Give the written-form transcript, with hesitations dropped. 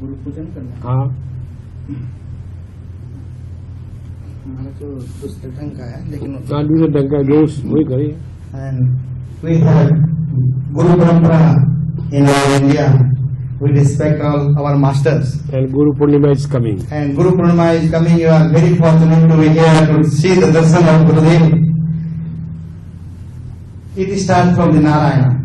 गुरु पूजन करना। हाँ, हमारा जो दूसरे ढंग का है, लेकिन दूसरे ढंग का दोष वही करिए। and we have Guru Parampara in our India. We respect all our masters. And Guru Purnima is coming. And Guru Purnima is coming. You are very fortunate to be here to see the darshan of Gurudev. It starts from the Narayana.